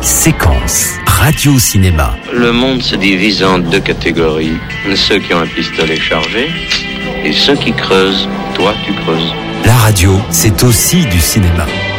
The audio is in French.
Séquence radio-cinéma. Le monde se divise en deux catégories. Ceux qui ont un pistolet chargé et ceux qui creusent. Toi, tu creuses. La radio, c'est aussi du cinéma.